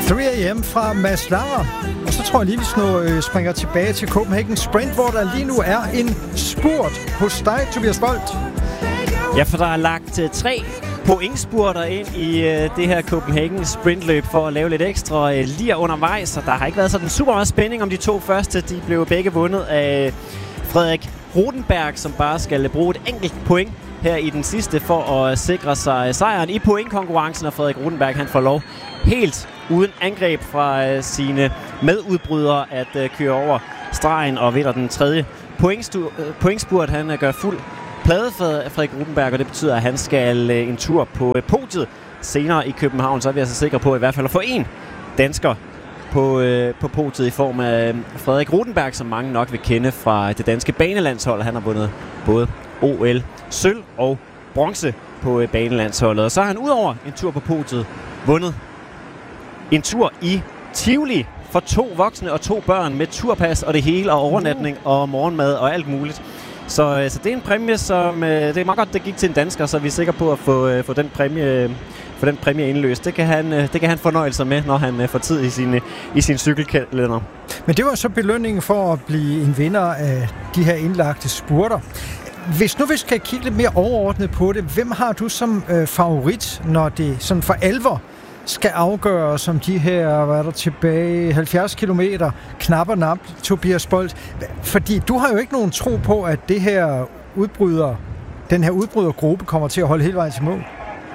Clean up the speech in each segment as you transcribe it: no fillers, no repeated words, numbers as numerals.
3am fra Mads Langer. Og så tror jeg lige, vi springer tilbage til Copenhagen Sprint, hvor der lige nu er en spurt hos dig, Tobias Bolt. Ja, for der er lagt 3 pointspurter ind i det her Copenhagen Sprintløb for at lave lidt ekstra lige undervejs. Så der har ikke været sådan super meget spænding om de 2 første. De blev begge vundet af Frederik Rodenberg, som bare skal bruge et enkelt point her i den sidste for at sikre sig sejren i pointkonkurrencen. Og Frederik Rodenberg, han får lov helt uden angreb fra sine medudbrydere at køre over stregen og vinder den 3. pointspurt. Han gør fuld plade for Frederik Rodenberg, og det betyder, at han skal en tur på podiet senere i København. Så er vi altså sikre på i hvert fald at få en dansker på podiet i form af Frederik Rodenberg, som mange nok vil kende fra det danske banelandshold. Han har vundet både OL, sølv og bronze på banelandsholdet. Og så har han udover en tur på podiet vundet en tur i Tivoli for 2 voksne og 2 børn med turpas og det hele, og overnatning og morgenmad og alt muligt. Så det er en præmie, som det er meget godt, det gik til en dansker, så vi er sikre på at få den præmie indløst. Det kan han fornøje sig med, når han får tid i sin cykelkalender. Men det var så belønningen for at blive en vinder af de her indlagte spurter. Hvis nu vi skal kigge lidt mere overordnet på det, hvem har du som favorit, når det sådan for alvor skal afgøre som de her, hvad er der tilbage, 70 kilometer, knap og nap, Tobias Bolt? Fordi du har jo ikke nogen tro på, at den her udbrydergruppe kommer til at holde hele vejen til mål.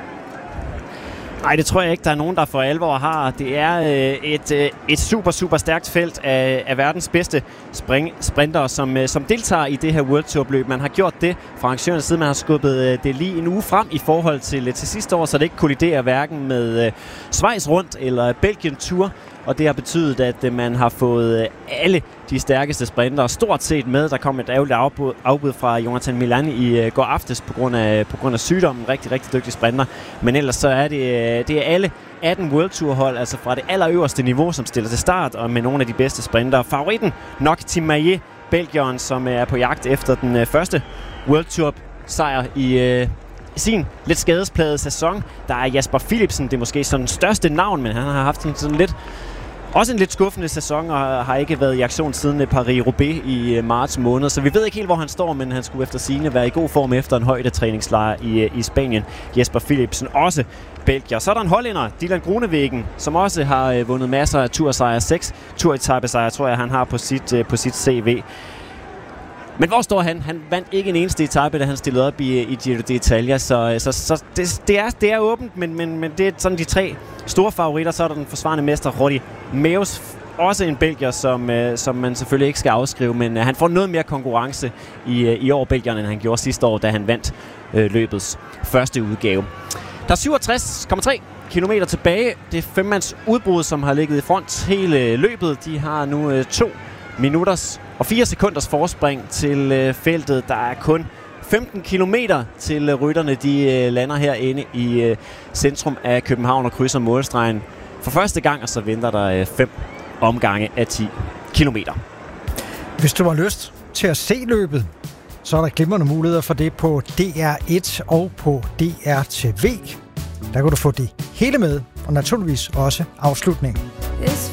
Nej, det tror jeg ikke, der er nogen, der for alvor har. Det er et super stærkt felt af verdens bedste sprintere, som deltager i det her World Tour-løb. Man har gjort det fra arrangørens side. Man har skubbet det lige en uge frem i forhold til sidste år, så det ikke kolliderer hverken med Schweiz rundt eller Belgien Tour. Og det har betydet, at man har fået alle de stærkeste sprintere stort set med. Der kom et ærgerligt afbud fra Jonathan Milani i går aftes på grund af sygdommen. Rigtig dygtig sprinter. Men ellers så er det er alle 18 World Tour hold, altså fra det allerøverste niveau, som stiller til start, og med nogle af de bedste sprintere. Favoritten nok Tim Maillet, belgieren, som er på jagt efter den første World Tour sejr i sin lidt skadesplagede sæson. Der er Jasper Philipsen, det er måske sådan den største navn, men han har haft en lidt skuffende sæson og har ikke været i aktion siden Paris-Roubaix i marts måned. Så vi ved ikke helt, hvor han står, men han skulle efter sigende være i god form efter en højdetræningslejr i Spanien. Jesper Philipsen, også belgier. Så er der en hollænder, Dylan Groenewegen, som også har vundet masser af tursejre. 6 turetapesejre, tror jeg, han har på sit CV. Men hvor står han? Han vandt ikke en eneste etape, da han stillede op i Giro d'Italia, så det er åbent, men det er sådan de 3 store favoritter. Så er der den forsvarende mester, Roddy Meus, også en belgier, som man selvfølgelig ikke skal afskrive, men han får noget mere konkurrence i år, belgierne, end han gjorde sidste år, da han vandt løbets første udgave. Der er 67,3 kilometer tilbage. Det er 5-mands udbrud, som har ligget i front hele løbet. De har nu 2 minutters og 4 sekunders forspring til feltet. Der er kun 15 kilometer til rytterne. De lander herinde i centrum af København og krydser målstregen for første gang, og så venter der 5 omgange af 10 kilometer. Hvis du har lyst til at se løbet, så er der glimrende muligheder for det på DR1 og på DR TV. Der kan du få det hele med, og naturligvis også afslutningen.